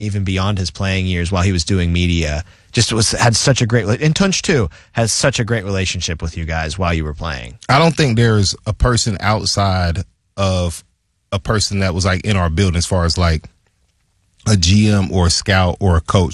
even beyond his playing years while he was doing media. Had such a great, and Tunch too, has such a great relationship with you guys while you were playing. I don't think there's a person outside of a person that was like in our building as far as like a GM or a scout or a coach